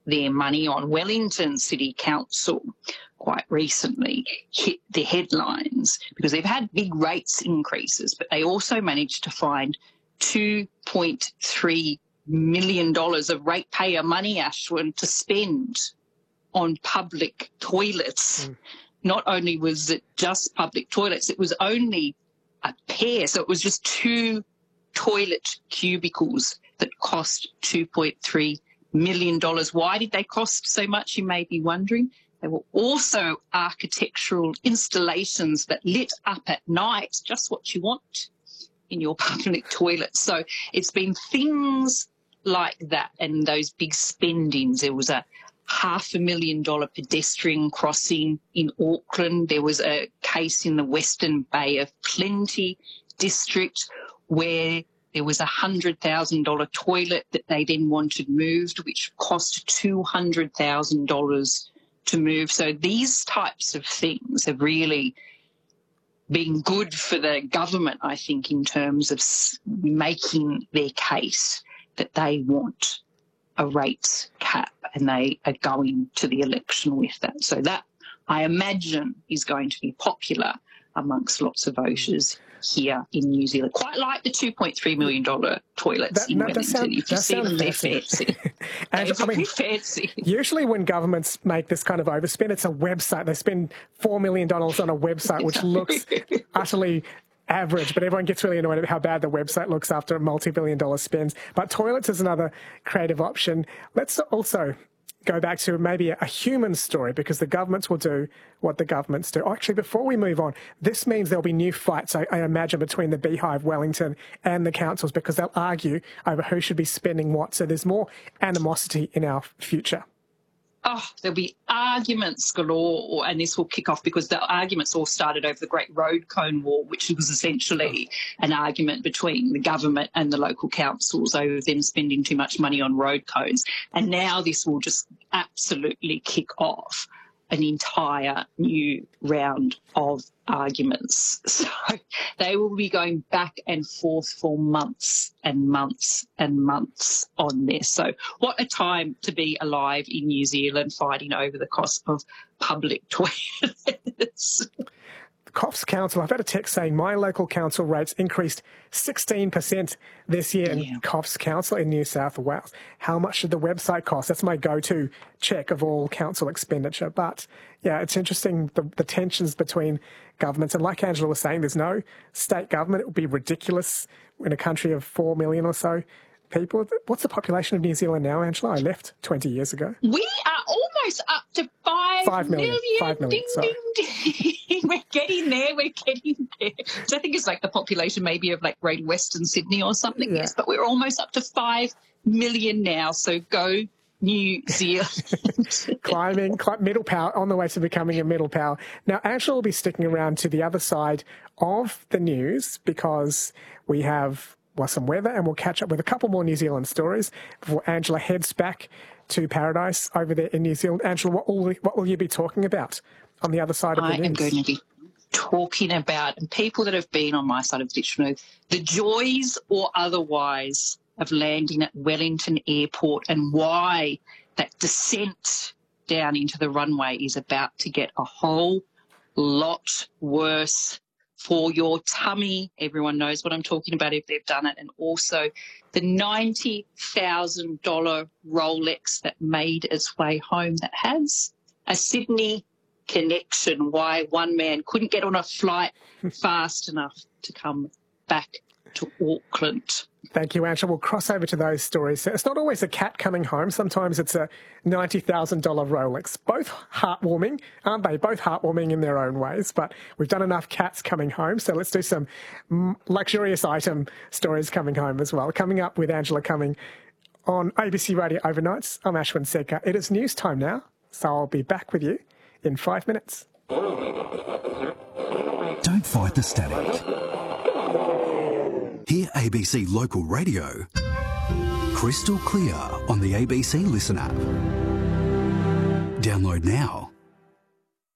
their money on. Wellington City Council quite recently hit the headlines because they've had big rates increases, but they also managed to find $2.3 million of ratepayer money, Ashwin, to spend on public toilets. Not only was it just public toilets, it was only a pair. So it was just 2 toilet cubicles that cost $2.3 million. Why did they cost so much, you may be wondering? They were also architectural installations that lit up at night, just what you want in your public toilet. So it's been things like that and those big spendings. There was a $500,000 pedestrian crossing in Auckland. There was a case in the Western Bay of Plenty district where there was a $100,000 toilet that they then wanted moved, which cost $200,000 to move. So these types of things have really been good for the government, I think, in terms of making their case that they want a rates cap and they are going to the election with that. So that, I imagine, is going to be popular amongst lots of voters here in New Zealand. Quite like the $2.3 million toilets in Wellington. If you see them, they're fancy. And I mean, fancy. Usually when governments make this kind of overspend, it's a website. They spend $4 million on a website, which looks utterly average, but everyone gets really annoyed at how bad the website looks after a multi-billion-dollar spends. But toilets is another creative option. Let's also go back to maybe a human story, because the governments will do what the governments do. Actually, before we move on, this means there'll be new fights, I imagine, between the Beehive, Wellington and the councils, because they'll argue over who should be spending what. So there's more animosity in our future. Oh, there'll be arguments galore, and this will kick off because the arguments all started over the Great Road Cone War, which was essentially an argument between the government and the local councils over them spending too much money on road cones. And now this will just absolutely kick off an entire new round of arguments. So they will be going back and forth for months and months and months on this. So what a time to be alive in New Zealand, fighting over the cost of public toilets. Coffs Council, I've had a text saying my local council rates increased 16% this year in Coffs Council in New South Wales. How much did the website cost? That's my go-to check of all council expenditure. But, yeah, it's interesting, the tensions between governments. And like Angela was saying, there's no state government. It would be ridiculous in a country of 4 million or so people. What's the population of New Zealand now, Angela? I left 20 years ago. We are almost up to 5 million. 5 million, ding, ding, ding. We're getting there. So I think it's like the population maybe of like Greater Western Sydney or something, yes, but we're almost up to 5 million now. So go New Zealand. Climbing middle power, on the way to becoming a middle power. Now, Angela will be sticking around to the other side of the news because we have some weather, and we'll catch up with a couple more New Zealand stories before Angela heads back to paradise over there in New Zealand. Angela, what will you be talking about on the other side of the news? I am going to be talking about, and people that have been on my side of the ditch know, the joys or otherwise of landing at Wellington Airport and why that descent down into the runway is about to get a whole lot worse for your tummy. Everyone knows what I'm talking about if they've done it. And also the $90,000 Rolex that made its way home that has a Sydney connection, why one man couldn't get on a flight fast enough to come back to Auckland. Thank you, Angela. We'll cross over to those stories. It's not always a cat coming home. Sometimes it's a $90,000 Rolex. Both heartwarming, aren't they? Both heartwarming in their own ways. But we've done enough cats coming home, so let's do some luxurious item stories coming home as well. Coming up with Angela Cumming on ABC Radio Overnights. I'm Ashwin Sekar. It is news time now, so I'll be back with you in 5 minutes. Don't fight the static. Hear ABC Local Radio crystal clear on the ABC Listen app. Download now.